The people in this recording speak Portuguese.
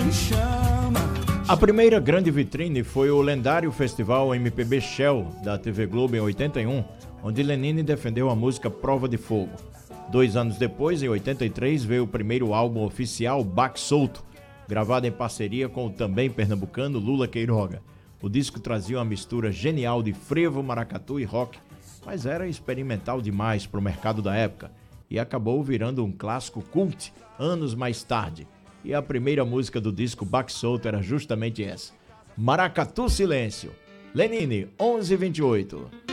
A primeira grande vitrine foi o lendário festival MPB Shell da TV Globo em 81, onde Lenine defendeu a música Prova de Fogo. 2 anos depois, em 83, veio o primeiro álbum oficial, Baque Solto, gravado em parceria com o também pernambucano Lula Queiroga. O disco trazia uma mistura genial de frevo, maracatu e rock, mas era experimental demais para o mercado da época e acabou virando um clássico cult anos mais tarde. E a primeira música do disco Baque Solto era justamente essa, Maracatu Silêncio. Lenine, 11:28.